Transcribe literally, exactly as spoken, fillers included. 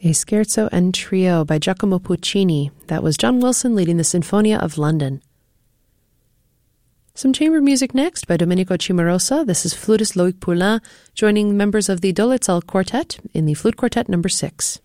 A scherzo and trio by Giacomo Puccini. That was John Wilson leading the Sinfonia of London. Some chamber music next by Domenico Cimarosa. This is flutist Loic Poulain joining members of the Dolitzal Quartet in the Flute Quartet number six.